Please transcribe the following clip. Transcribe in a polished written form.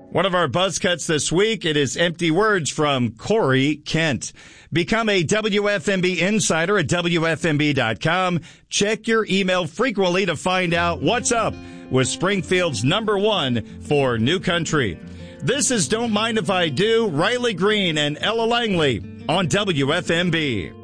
One of our buzz cuts this week, it is empty words from Corey Kent. Become a WFMB insider at WFMB.com. Check your email frequently to find out what's up with Springfield's #1 for New Country. This is Don't Mind If I Do, Riley Green and Ella Langley on WFMB.